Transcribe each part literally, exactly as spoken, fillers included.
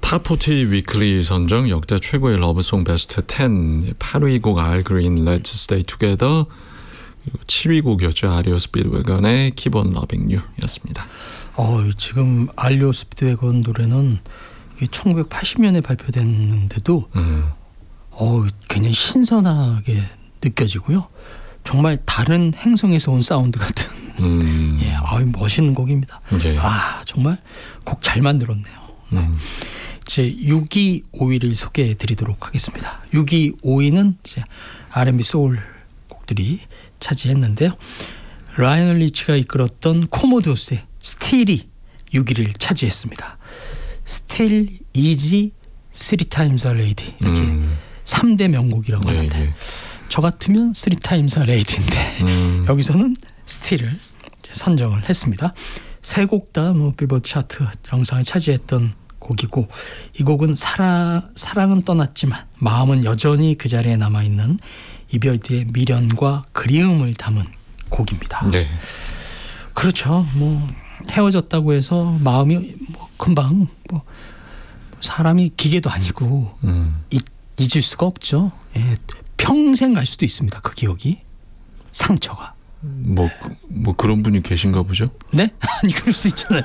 탑사십 위클리 선정 역대 최고의 러브송 베스트 텐 팔 위 곡 Al Green Let's Stay Together, 그리고 칠 위 곡이었죠. 아리오 스피드웨건의 Keep on Loving You 였습니다. 어, 지금 아리오 스피드웨건 노래는 천구백팔십 년에 발표됐는데도 음. 어, 굉장히 신선하게 느껴지고요. 정말 다른 행성에서 온 사운드 같은 음. 예, 아, 멋있는 곡입니다. 예. 아, 정말 곡 잘 만들었네요. 음. 이제 육 위, 오 위를 소개해 드리도록 하겠습니다. 육 위, 오 위는 이제 알앤비 소울 곡들이 차지했는데요. 라이언 리치가 이끌었던 코모도스의 스틸이 육 위를 차지했습니다. 스틸, 이지, 쓰리 타임스 아 레이디 이렇게 음. 삼 대 명곡이라고 예, 하는데 예. 저 같으면 쓰리 타임스 아 레이디인데 음. 여기서는 스틸을 선정을 했습니다. 세 곡 다 뭐 빌보드 차트 정상을 차지했던 곡이고, 이 곡은 사랑, 사랑은 떠났지만 마음은 여전히 그 자리에 남아있는 이별 뒤의 미련과 그리움을 담은 곡입니다. 네. 그렇죠. 뭐 헤어졌다고 해서 마음이 뭐 금방 뭐 사람이 기계도 아니고 음. 잊, 잊을 수가 없죠. 예, 평생 갈 수도 있습니다. 그 기억이, 상처가. 뭐, 뭐 그런 분이 계신가 보죠? 네? 아니, 그럴 수 있잖아요.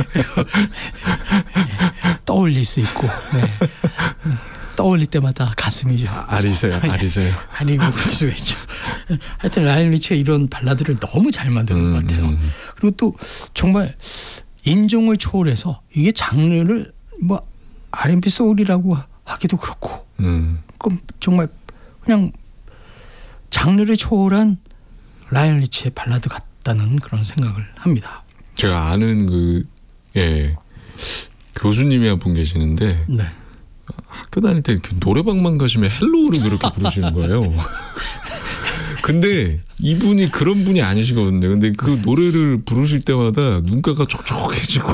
떠올릴 수 있고, 네. 떠올릴 때마다 가슴이 좀 아리세요, 아리세요. 아니, 뭐 그럴 수가 있죠. 하여튼 라이언 리치가 이런 발라드를 너무 잘 만드는 음, 것 같아요. 음. 그리고 또 정말 인종을 초월해서 이게 장르를 뭐 알앤비 소울이라고 하기도 그렇고, 음. 그럼 정말 그냥 장르를 초월한 라이언 리치의 발라드 같다는 그런 생각을 합니다. 제가 아는 그 예, 교수님이 한 분 계시는데 네. 학교 다닐 때 노래방만 가시면 헬로우를 그렇게 부르시는 거예요. 근데 이분이 그런 분이 아니시거든요. 근데 그 노래를 부르실 때마다 눈가가 촉촉해지고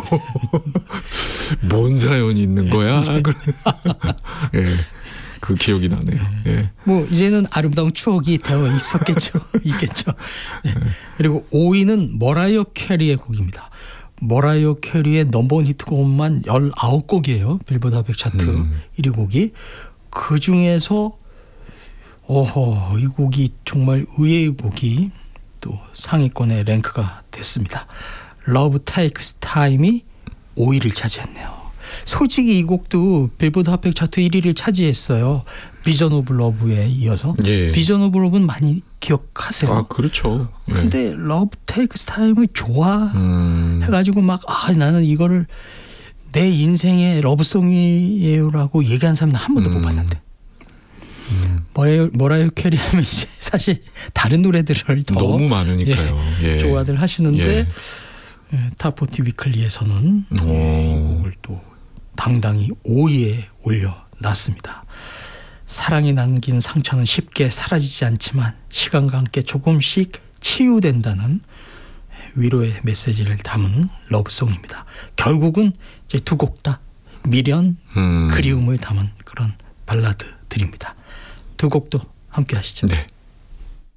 뭔 사연이 있는 거야? 예. 그 기억이 나네요. 예. 뭐 이제는 아름다운 추억이 되어 있었겠죠. 있겠죠. 네. 그리고 오 위는 머라이어 캐리의 곡입니다. 머라이어 캐리의 넘버원 히트곡만 열아홉 곡이에요. 빌보드 백 차트 음. 일 위 곡이. 그중에서 오호, 이 곡이 정말 의외의 곡이 또 상위권에 랭크가 됐습니다. Love Takes Time이 오 위를 차지했네요. 솔직히 이 곡도 빌보드 핫백 차트 일 위를 차지했어요. 비전 오브 러브에 이어서. 예. 비전 오브 러브는 많이 기억하세요. 아, 그렇죠. 예. 근데 Love Takes Time을 좋아해가지고 막 아, 나는 이거를 내 인생의 러브송이에요라고 얘기한 사람은 한 번도 음. 못 봤는데. 음. 머라이어, 머라이어 캐리 하면 이제 사실 다른 노래들을 더 너무 많으니까요. 예, 예. 좋아들 하시는데 예. 탑사십 위클리에서는 예, 이 곡을 또 당당히 오 위에 올려놨습니다. 사랑이 남긴 상처는 쉽게 사라지지 않지만 시간과 함께 조금씩 치유된다는 위로의 메시지를 담은 러브송입니다. 결국은 이제 두 곡 다 미련, 음. 그리움을 담은 그런 발라드들입니다. 두 곡도 함께 하시죠. 네.